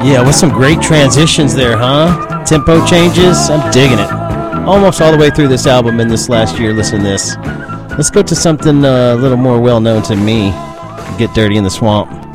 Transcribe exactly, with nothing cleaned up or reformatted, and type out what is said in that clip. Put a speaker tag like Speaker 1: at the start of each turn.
Speaker 1: Yeah, with some great transitions there, huh? Tempo changes. I'm digging it. Almost all the way through this album in this last year. Listen to this. Let's go to something uh, a little more well known to me. Get Dirty in the Swamp.